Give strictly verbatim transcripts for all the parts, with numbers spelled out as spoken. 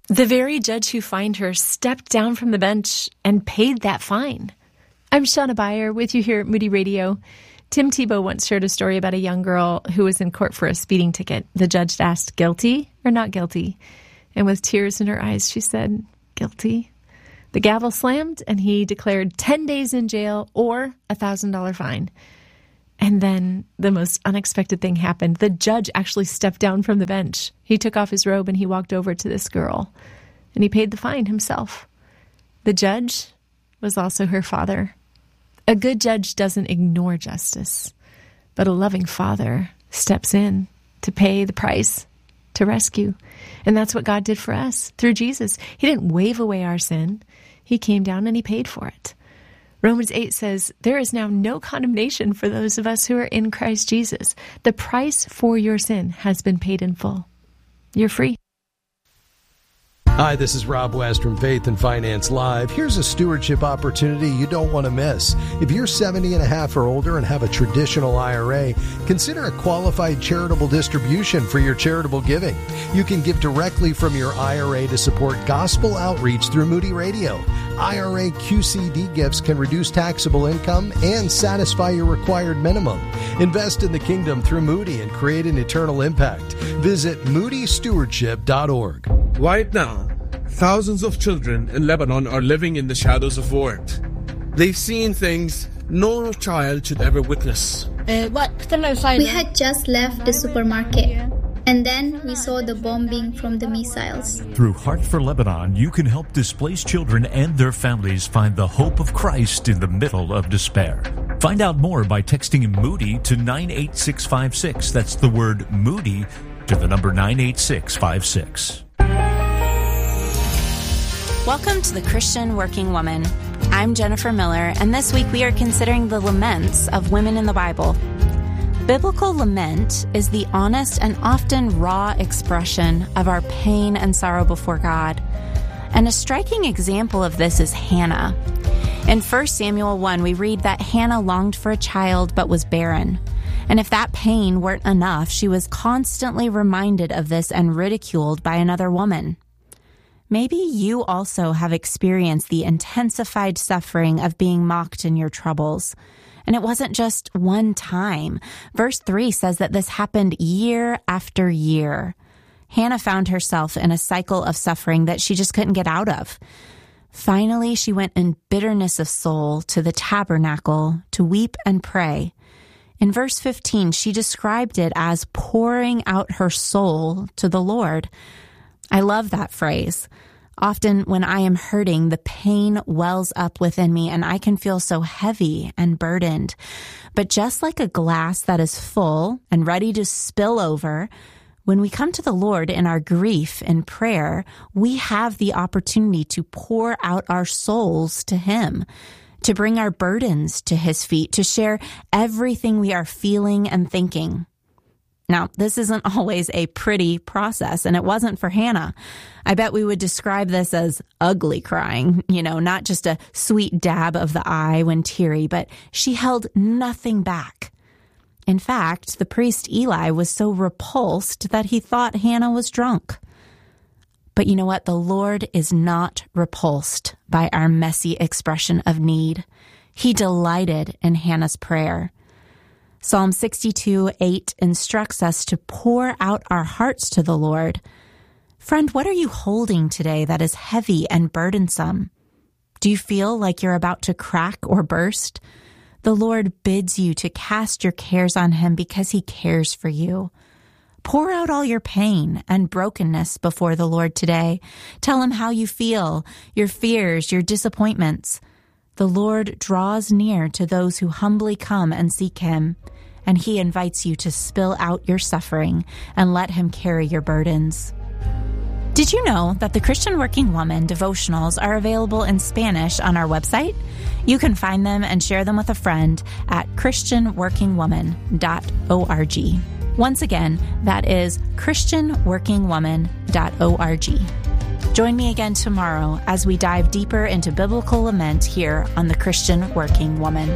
The very judge who fined her stepped down from the bench and paid that fine. I'm Shauna Beyer with you here at Moody Radio. Tim Tebow once shared a story about a young girl who was in court for a speeding ticket. The judge asked, guilty or not guilty? And with tears in her eyes, she said, guilty. The gavel slammed, and he declared ten days in jail or a one thousand dollars fine. And then the most unexpected thing happened. The judge actually stepped down from the bench. He took off his robe and he walked over to this girl, and he paid the fine himself. The judge was also her father. A good judge doesn't ignore justice, but a loving father steps in to pay the price, to rescue. And that's what God did for us through Jesus. He didn't wave away our sin. He came down and he paid for it. Romans eight says, there is now no condemnation for those of us who are in Christ Jesus. The price for your sin has been paid in full. You're free. Hi, this is Rob West from Faith and Finance Live. Here's a stewardship opportunity you don't want to miss. If you're seventy and a half or older and have a traditional I R A, consider a qualified charitable distribution for your charitable giving. You can give directly from your I R A to support gospel outreach through Moody Radio. I R A Q C D gifts can reduce taxable income and satisfy your required minimum. Invest in the kingdom through Moody and create an eternal impact. Visit moody stewardship dot org. Right now, thousands of children in Lebanon are living in the shadows of war. They've seen things no child should ever witness. Uh, what? We had just left the supermarket, and then we saw the bombing from the missiles. Through Heart for Lebanon, you can help displaced children and their families find the hope of Christ in the middle of despair. Find out more by texting Moody to nine eight six five six. That's the word Moody to the number nine eight six five six. Welcome to the Christian Working Woman. I'm Jennifer Miller, and this week we are considering the laments of women in the Bible. Biblical lament is the honest and often raw expression of our pain and sorrow before God. And a striking example of this is Hannah. In First Samuel one, we read that Hannah longed for a child but was barren. And if that pain weren't enough, she was constantly reminded of this and ridiculed by another woman. Maybe you also have experienced the intensified suffering of being mocked in your troubles. And it wasn't just one time. Verse three says that this happened year after year. Hannah found herself in a cycle of suffering that she just couldn't get out of. Finally, she went in bitterness of soul to the tabernacle to weep and pray. In verse fifteen, she described it as pouring out her soul to the Lord. I love that phrase. Often when I am hurting, the pain wells up within me and I can feel so heavy and burdened. But just like a glass that is full and ready to spill over, when we come to the Lord in our grief in prayer, we have the opportunity to pour out our souls to Him, to bring our burdens to His feet, to share everything we are feeling and thinking. Now, this isn't always a pretty process, and it wasn't for Hannah. I bet we would describe this as ugly crying, you know, not just a sweet dab of the eye when teary, but she held nothing back. In fact, the priest Eli was so repulsed that he thought Hannah was drunk. But you know what? The Lord is not repulsed by our messy expression of need. He delighted in Hannah's prayer. Psalm sixty-two eight instructs us to pour out our hearts to the Lord. Friend, what are you holding today that is heavy and burdensome? Do you feel like you're about to crack or burst? The Lord bids you to cast your cares on Him because He cares for you. Pour out all your pain and brokenness before the Lord today. Tell Him how you feel, your fears, your disappointments. The Lord draws near to those who humbly come and seek Him, and He invites you to spill out your suffering and let Him carry your burdens. Did you know that the Christian Working Woman devotionals are available in Spanish on our website? You can find them and share them with a friend at christian working woman dot org. Once again, that is christian working woman dot org. Join me again tomorrow as we dive deeper into biblical lament here on The Christian Working Woman.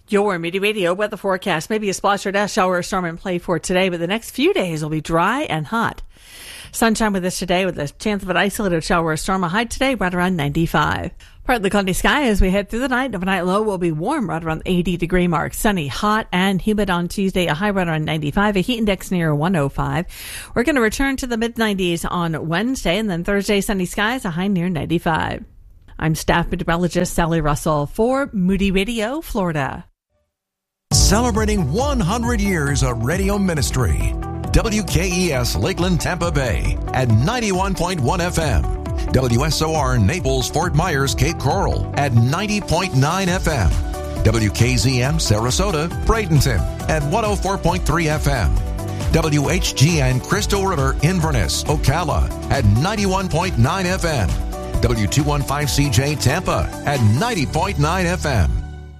Your Media Radio weather forecast. Maybe a splash or dash shower or storm in play for today, but the next few days will be dry and hot. Sunshine with us today with a chance of an isolated shower or storm. A high today right around ninety-five. Partly cloudy sky as we head through the night. Overnight low will be warm right around eighty degree mark. Sunny, hot, and humid on Tuesday. A high right around ninety-five. A heat index near one oh five. We're going to return to the mid nineties on Wednesday, and then Thursday sunny skies. A high near ninety-five. I'm staff meteorologist Sally Russell for Moody Radio, Florida. Celebrating one hundred years of radio ministry. W K E S Lakeland, Tampa Bay at ninety-one point one F M. W S O R Naples, Fort Myers, Cape Coral at ninety point nine F M. W K Z M Sarasota, Bradenton at one oh four point three F M. W H G N Crystal River, Inverness, Ocala at ninety-one point nine F M. W two fifteen C J Tampa at ninety point nine F M.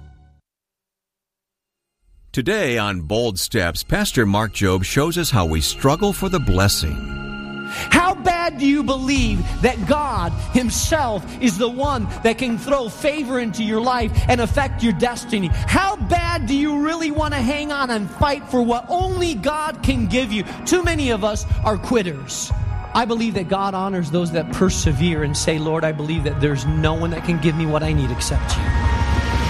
Today on Bold Steps, Pastor Mark Jobe shows us how we struggle for the blessing. How bad do you believe that God Himself is the one that can throw favor into your life and affect your destiny? How bad do you really want to hang on and fight for what only God can give you? Too many of us are quitters. I believe that God honors those that persevere and say, Lord, I believe that there's no one that can give me what I need except you.